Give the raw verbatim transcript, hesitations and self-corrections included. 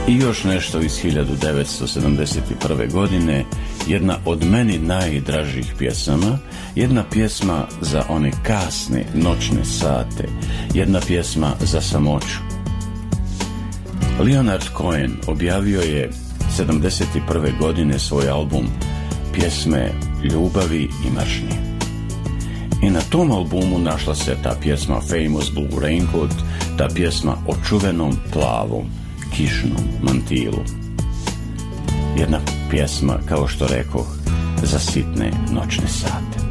I još nešto iz hiljadu devetsto sedamdeset prve. godine, jedna od meni najdražih pjesama, jedna pjesma za one kasne noćne sate, jedna pjesma za samoću. Leonard Cohen objavio je sedamdeset prve. godine svoj album Pjesme ljubavi i mržnje. I na tom albumu našla se ta pjesma Famous Blue Raincoat, ta pjesma o čuvenom plavom kišnom mantilu. Jedna pjesma, kao što rekoh, za sitne noćne sate.